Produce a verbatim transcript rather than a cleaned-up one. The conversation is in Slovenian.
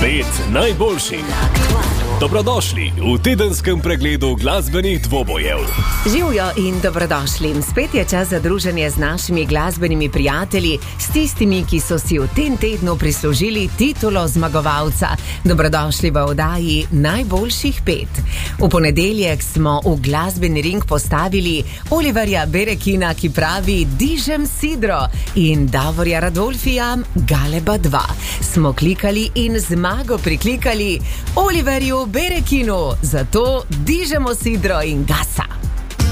Pet najboljših. Dobrodošli v tedenskem pregledu glasbenih dvobojev. Živjo in dobrodošli. Spet je čas za druženje z našimi glasbenimi prijatelji, s tistimi, ki so si v tem tednu prislužili titulo zmagovalca. Dobrodošli v oddaji Najboljših pet. V ponedeljek smo v glasbeni ring postavili Oliverja Berekina, ki pravi Dižem sidro, in Davorja Radolfija Galeba dva. Smo klikali in zmago priklikali Oliverju Berekinu, zato dižemo sidro in gasa.